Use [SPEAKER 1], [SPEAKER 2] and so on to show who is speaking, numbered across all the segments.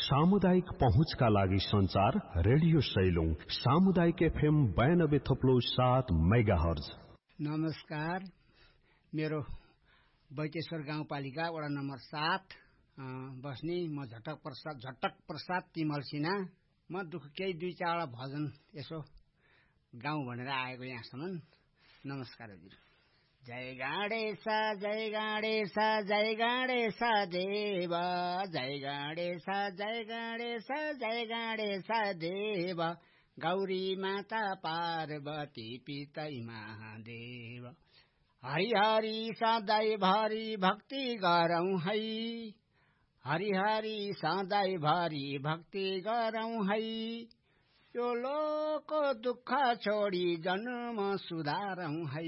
[SPEAKER 1] सामुदायिक पहुँचका लागि संचार रेडियो सैलुङ सामुदायिक एफएम 92.7 मेगाहर्ज।
[SPEAKER 2] नमस्कार, मेरो बैतेश्वर गाउँपालिका वडा नम्बर 7 बस्ने म झटक प्रसाद तिमल सिन्हा। म केही दुई चारवटा भजन यसो गाउँ भनेर आएको यहाँसम्म। नमस्कार हजुर। जय गणेश जय गणेश जय गणेश देव, जय गणेश जय गणेश जय गणेश देव, गौरी माता पार्वती पितै महादेव। हरि हरि सधैँ भरि भक्ति गरौँ है, हरि हरि सधैँ भरि भक्ति गरौँ है, यो लोकको दुःख छोडी जन्म सुधारौँ है।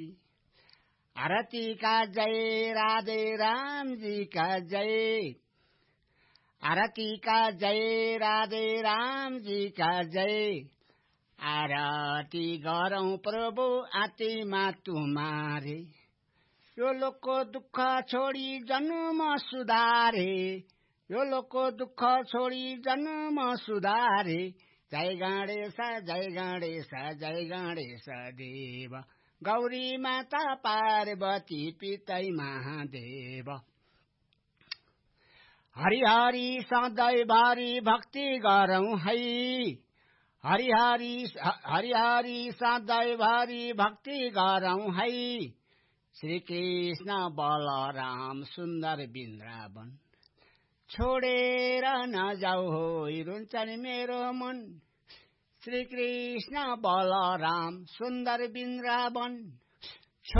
[SPEAKER 2] आरती का जय राधे राम जी का जय, आरती का जय राधे राम जी का जय, आरती गरौँ प्रभु आत्मा तुम्हारे, यो लोकको दुःख छोडी जन्म सुधारे, यो लोकको दुःख छोडी जन्म सुधारे। जय गणेश जय गणेश जय गणेश देव, गौरी माता पार्वती पितै महादेव। हरि हरि सधैँ भरि भक्ति गरौँ है, हरि हरि सधैँ भरि भक्ति गरौँ है। श्री कृष्ण बलराम सुन्दर वृन्दावन, छोडेर नजाऊ हो रुन्छन् मेरो मन। श्री कृष्ण बलराम सुन्दर वृन्दावन,